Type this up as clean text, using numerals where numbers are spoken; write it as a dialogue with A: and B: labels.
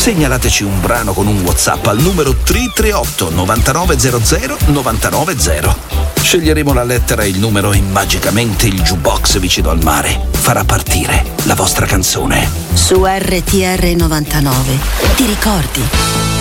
A: Segnalateci un brano con un WhatsApp al numero 338 9900 990. Sceglieremo la lettera e il numero e magicamente il jukebox vicino al mare farà partire la vostra canzone.
B: Su RTR 99. Ti ricordi?